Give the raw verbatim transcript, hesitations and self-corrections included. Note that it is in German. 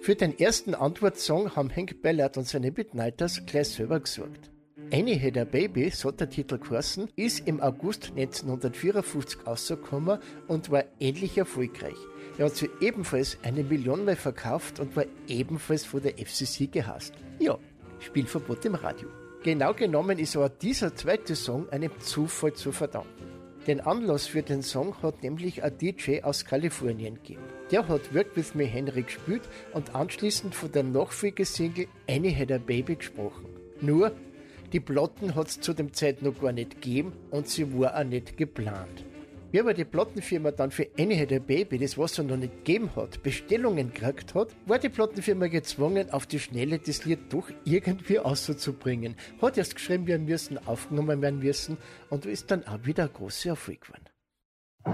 Für den ersten Antwortsong haben Hank Ballard und seine Midnighters gleich selber gesorgt. Annie Had a Baby, so hat der Titel geheißen, ist im August neunzehnhundertvierundfünfzig rausgekommen und war ähnlich erfolgreich. Er hat sich ebenfalls eine Million Mal verkauft und war ebenfalls von der F C C gehasst. Ja, Spielverbot im Radio. Genau genommen ist aber dieser zweite Song einem Zufall zu verdanken. Den Anlass für den Song hat nämlich ein D J aus Kalifornien gegeben. Der hat Work With Me Henry gespielt und anschließend von der Nachfolgesingle Annie Had a Baby gesprochen. Nur, die Platten hat es zu dem Zeit noch gar nicht gegeben und sie war auch nicht geplant. Wie aber die Plattenfirma dann für Annie Had a Baby, das was er noch nicht gegeben hat, Bestellungen gekriegt hat, war die Plattenfirma gezwungen, auf die Schnelle das Lied doch irgendwie auszubringen. Hat erst geschrieben werden müssen, aufgenommen werden müssen und ist dann auch wieder ein großer Erfolg geworden.